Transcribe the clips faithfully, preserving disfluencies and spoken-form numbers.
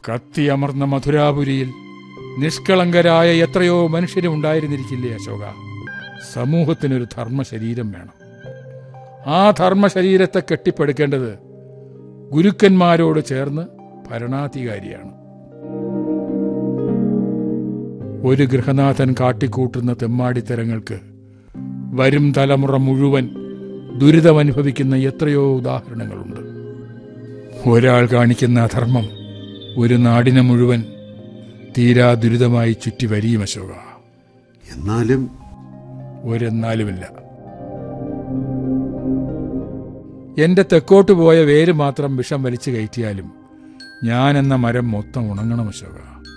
കത്തിയമർന്ന മധുരാപുരിയിൽ നിഷ്കളങ്കരായ എത്രയോ മനുഷ്യരും ഉണ്ടായിരുന്നിരിക്കില്ലേ അശോക? സമൂഹത്തിനൊരു ധർമ്മശരീരം വേണം. ആ ധർമ്മശരീരത്തെ കെട്ടിപ്പടുക്കേണ്ടത് ഗുരുക്കന്മാരോട് ചേർന്ന് ഭരണാധികാരിയാണ്. ഒരു ഗൃഹനാഥൻ കാട്ടിക്കൂട്ടുന്ന തെമ്മാടിത്തരങ്ങൾക്ക് വരും തലമുറ മുഴുവൻ ദുരിതമനുഭവിക്കുന്ന എത്രയോ ഉദാഹരണങ്ങളുണ്ട്. ഒരാൾ കാണിക്കുന്ന അധർമ്മം ഒരു നാടിനെ മുഴുവൻ തീരാ ദുരിതമായി ചുറ്റി വരിയും അശോക. എന്നാലും ഒരെന്നാലുമില്ല. എന്റെ തെക്കോട്ട് പോയ വേര് മാത്രം വിഷം വലിച്ചു കയറ്റിയാലും ഞാൻ എന്ന മരം മൊത്തം ഉണങ്ങണം അശോക.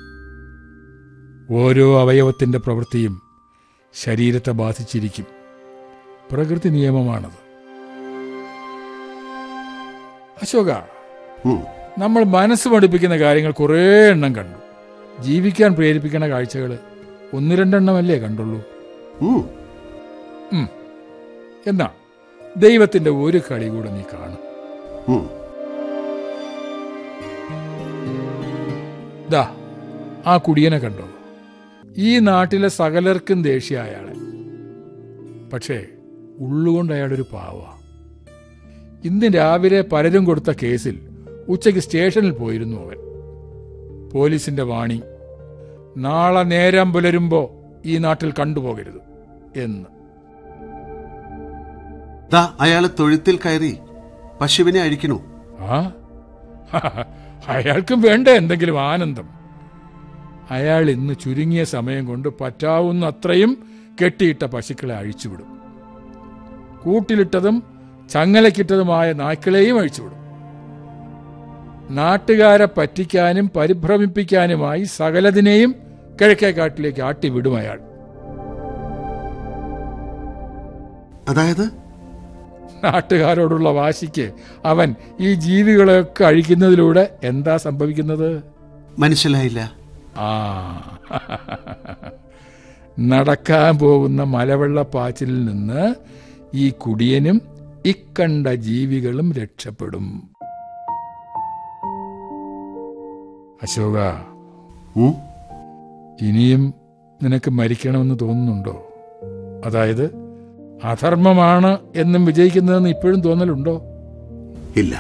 ഓരോ അവയവത്തിന്റെ പ്രവൃത്തിയും ശരീരത്തെ ബാധിച്ചിരിക്കും. പ്രകൃതി നിയമമാണത്. അശോക, നമ്മൾ മനസ്സ് പഠിപ്പിക്കുന്ന കാര്യങ്ങൾ കുറേ എണ്ണം കണ്ടു. ജീവിക്കാൻ പ്രേരിപ്പിക്കുന്ന കാഴ്ചകൾ ഒന്ന് രണ്ടെണ്ണമല്ലേ കണ്ടുള്ളൂ? എന്നാ ദൈവത്തിന്റെ ഒരു കളി കൂടെ നീ കാണും. ദാ ആ കുടിയനെ കണ്ടോ? ഈ നാട്ടിലെ സകലർക്കും ദേഷ്യ അയാളെ. പക്ഷേ ഉള്ളുകൊണ്ട് അയാളൊരു പാവ. ഇന്ന് രാവിലെ പലരും കൊടുത്ത കേസിൽ ഉച്ചയ്ക്ക് സ്റ്റേഷനിൽ പോയിരുന്നു അവൻ. പോലീസിന്റെ വാണി, നാളെ നേരം പുലരുമ്പോ ഈ നാട്ടിൽ കണ്ടുപോകരുത് എന്ന്. അയാള് തൊഴുത്തിൽ കയറി പശുവിനെ അഴിക്കണു. ആ അയാൾക്കും വേണ്ട എന്തെങ്കിലും ആനന്ദം. അയാൾ ഇന്ന് ചുരുങ്ങിയ സമയം കൊണ്ട് പറ്റാവുന്ന അത്രയും കെട്ടിയിട്ട പശുക്കളെ അഴിച്ചുവിടും. കൂട്ടിലിട്ടതും ചങ്ങലക്കിട്ടതുമായ നായ്ക്കളെയും അഴിച്ചുവിടും. നാട്ടുകാരെ പറ്റിക്കാനും പരിഭ്രമിപ്പിക്കാനുമായി സകലതിനെയും കിഴക്കേക്കാട്ടിലേക്ക് ആട്ടിവിടും അയാൾ. അതായത് നാട്ടുകാരോടുള്ള വാശിക്ക് അവൻ ഈ ജീവികളെയൊക്കെ അഴിക്കുന്നതിലൂടെ എന്താ സംഭവിക്കുന്നത്? മനസ്സിലായില്ല. ആ നടക്കാൻ പോകുന്ന മലവെള്ളപ്പാച്ചിലിൽ നിന്ന് ഈ കുടിയനും ഇക്കണ്ട ജീവികളും രക്ഷപ്പെടും. അശോക, ഇനിയും നിനക്ക് മരിക്കണമെന്ന് തോന്നുന്നുണ്ടോ? അതായത് അധർമ്മമാണ് എന്നും വിജയിക്കുന്നതെന്ന് ഇപ്പോഴും തോന്നലുണ്ടോ? ഇല്ല.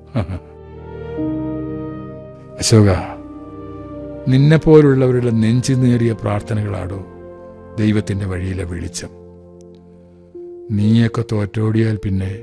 അശോക, നിന്നെപ്പോലുള്ളവരുടെ നെഞ്ചു നേറിയ പ്രാർത്ഥനകളാടോ ദൈവത്തിന്റെ വഴിയിലെ വെളിച്ചം. നീയൊക്കെ തോറ്റോടിയാൽ പിന്നെ